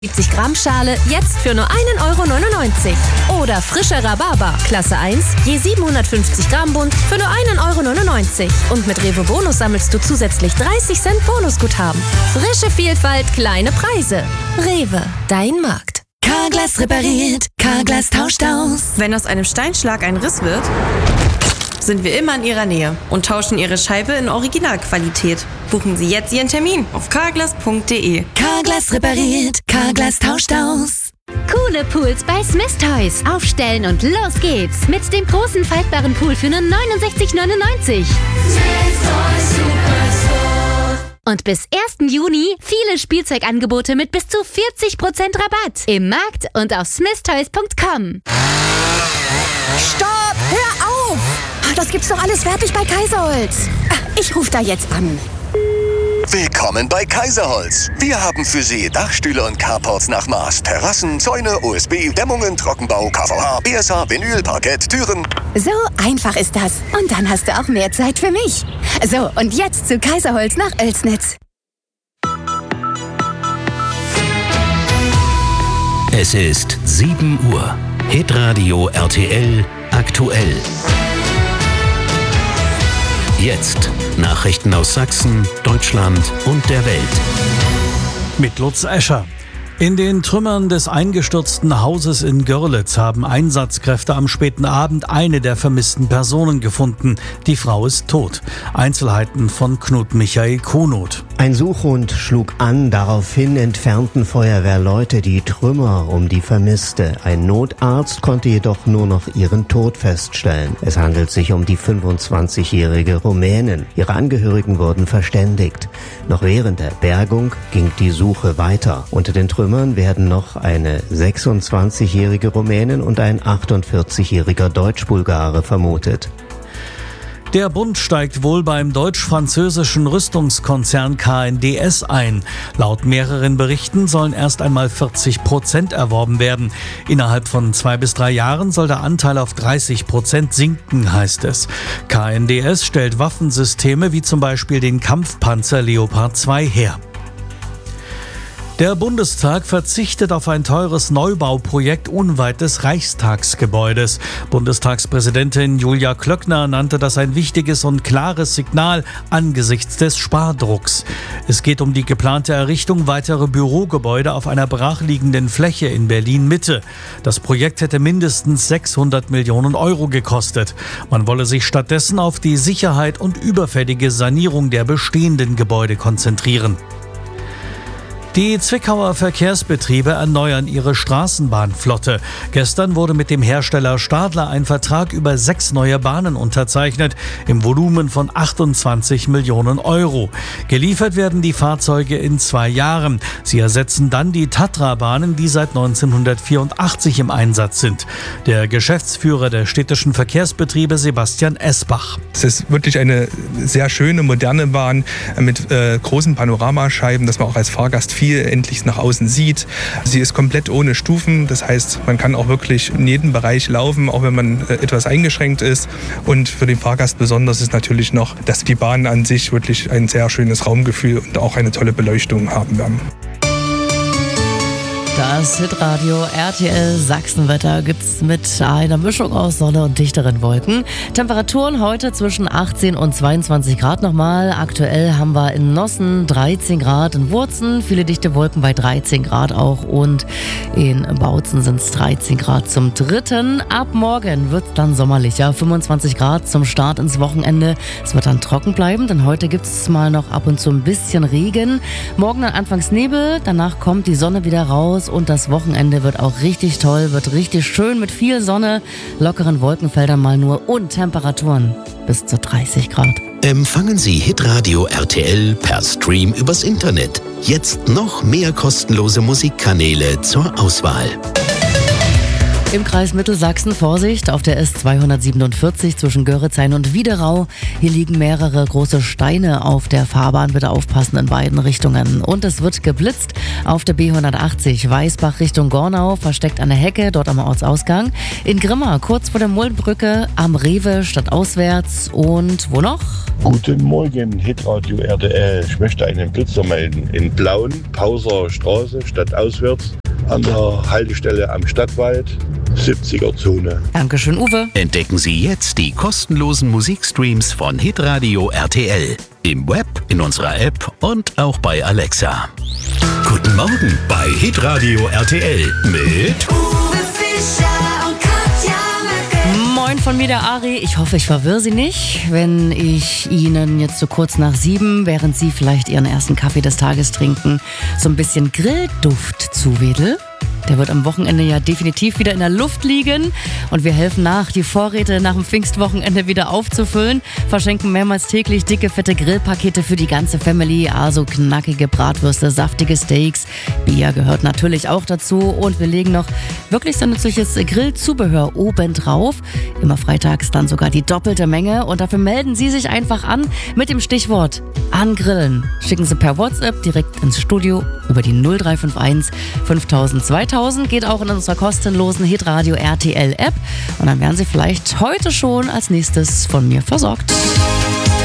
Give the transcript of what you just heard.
70 Gramm Schale jetzt für nur 1,99 € oder frische Rhabarber, Klasse 1, je 750 Gramm Bund für nur 1,99 € und mit Rewe Bonus sammelst du zusätzlich 30 Cent Bonusguthaben. Frische Vielfalt, kleine Preise. Rewe, dein Markt. Carglass repariert, Carglass tauscht aus. Wenn aus einem Steinschlag ein Riss wird, sind wir immer in Ihrer Nähe und tauschen Ihre Scheibe in Originalqualität. Buchen Sie jetzt Ihren Termin auf carglass.de. Carglass repariert, Carglass tauscht aus. Coole Pools bei Smith Toys. Aufstellen und los geht's. Mit dem großen faltbaren Pool für nur 69,99 €. Und bis 1. Juni viele Spielzeugangebote mit bis zu 40% Rabatt. Im Markt und auf smithtoys.com. Stopp! Hör auf! Das gibt's doch alles fertig bei Kaiserholz. Ich rufe da jetzt an. Willkommen bei Kaiserholz. Wir haben für Sie Dachstühle und Carports nach Maß, Terrassen, Zäune, OSB, Dämmungen, Trockenbau, KVH, BSH, Vinyl, Parkett, Türen. So einfach ist das. Und dann hast du auch mehr Zeit für mich. So, und jetzt zu Kaiserholz nach Oelsnitz. Es ist 7 Uhr. Hitradio RTL aktuell. Jetzt Nachrichten aus Sachsen, Deutschland und der Welt. Mit Lutz Escher. In den Trümmern des eingestürzten Hauses in Görlitz haben Einsatzkräfte am späten Abend eine der vermissten Personen gefunden. Die Frau ist tot. Einzelheiten von Knut Michael Konoth. Ein Suchhund schlug an, daraufhin entfernten Feuerwehrleute die Trümmer um die Vermisste. Ein Notarzt konnte jedoch nur noch ihren Tod feststellen. Es handelt sich um die 25-jährige Rumänin. Ihre Angehörigen wurden verständigt. Noch während der Bergung ging die Suche weiter. Unter den Trümmern werden noch eine 26-jährige Rumänin und ein 48-jähriger Deutsch-Bulgare vermutet. Der Bund steigt wohl beim deutsch-französischen Rüstungskonzern KNDS ein. Laut mehreren Berichten sollen erst einmal 40% erworben werden. Innerhalb von 2 bis 3 Jahren soll der Anteil auf 30% sinken, heißt es. KNDS stellt Waffensysteme wie zum Beispiel den Kampfpanzer Leopard 2 her. Der Bundestag verzichtet auf ein teures Neubauprojekt unweit des Reichstagsgebäudes. Bundestagspräsidentin Julia Klöckner nannte das ein wichtiges und klares Signal angesichts des Spardrucks. Es geht um die geplante Errichtung weiterer Bürogebäude auf einer brachliegenden Fläche in Berlin-Mitte. Das Projekt hätte mindestens 600 Millionen € gekostet. Man wolle sich stattdessen auf die Sicherheit und überfällige Sanierung der bestehenden Gebäude konzentrieren. Die Zwickauer Verkehrsbetriebe erneuern ihre Straßenbahnflotte. Gestern wurde mit dem Hersteller Stadler ein Vertrag über 6 neue Bahnen unterzeichnet, im Volumen von 28 Millionen €. Geliefert werden die Fahrzeuge in 2 Jahren. Sie ersetzen dann die Tatra-Bahnen, die seit 1984 im Einsatz sind. Der Geschäftsführer der städtischen Verkehrsbetriebe Sebastian Esbach. Es ist wirklich eine sehr schöne, moderne Bahn mit großen Panoramascheiben, dass man auch als Fahrgast viel endlich nach außen sieht. Sie ist komplett ohne Stufen, das heißt, man kann auch wirklich in jedem Bereich laufen, auch wenn man etwas eingeschränkt ist. Und für den Fahrgast besonders ist natürlich noch, dass die Bahnen an sich wirklich ein sehr schönes Raumgefühl und auch eine tolle Beleuchtung haben werden. Das Hitradio RTL Sachsenwetter gibt's mit einer Mischung aus Sonne und dichteren Wolken. Temperaturen heute zwischen 18 und 22 Grad nochmal. Aktuell haben wir in Nossen 13 Grad, in Wurzen viele dichte Wolken bei 13 Grad auch und in Bautzen sind es 13 Grad zum 3. Ab morgen wird es dann sommerlicher, 25 Grad zum Start ins Wochenende. Es wird dann trocken bleiben, denn heute gibt es mal noch ab und zu ein bisschen Regen. Morgen dann anfangs Nebel, danach kommt die Sonne wieder raus. Und das Wochenende wird auch richtig toll, wird richtig schön mit viel Sonne, lockeren Wolkenfeldern mal nur und Temperaturen bis zu 30 Grad. Empfangen Sie Hitradio RTL per Stream übers Internet. Jetzt noch mehr kostenlose Musikkanäle zur Auswahl. Im Kreis Mittelsachsen Vorsicht auf der S247 zwischen Görritzhain und Wiederau. Hier liegen mehrere große Steine auf der Fahrbahn. Bitte aufpassen in beiden Richtungen. Und es wird geblitzt auf der B180 Weißbach Richtung Gornau, versteckt an der Hecke, dort am Ortsausgang. In Grimma, kurz vor der Muldenbrücke, am Rewe, stadtauswärts. Und wo noch? Guten Morgen, Hitradio RTL. Ich möchte einen Blitzer melden. In Blauen, Pauser Straße, stadtauswärts, an der Haltestelle am Stadtwald, 70er-Zone. Dankeschön, Uwe. Entdecken Sie jetzt die kostenlosen Musikstreams von Hitradio RTL. Im Web, in unserer App und auch bei Alexa. Guten Morgen bei Hitradio RTL mit Uwe Fischer und Katja Möcke. Moin von mir, der Ari. Ich hoffe, ich verwirre Sie nicht, wenn ich Ihnen jetzt so kurz nach 7, während Sie vielleicht Ihren ersten Kaffee des Tages trinken, so ein bisschen Grillduft zuwedel. Der wird am Wochenende ja definitiv wieder in der Luft liegen und wir helfen nach, die Vorräte nach dem Pfingstwochenende wieder aufzufüllen, verschenken mehrmals täglich dicke, fette Grillpakete für die ganze Family, also knackige Bratwürste, saftige Steaks, Bier gehört natürlich auch dazu und wir legen noch wirklich so nützliches Grillzubehör oben drauf, immer freitags dann sogar die doppelte Menge und dafür melden Sie sich einfach an mit dem Stichwort angrillen. Schicken Sie per WhatsApp direkt ins Studio über die 0351 5000 2000, geht auch in unserer kostenlosen Hitradio RTL App und dann werden Sie vielleicht heute schon als nächstes von mir versorgt.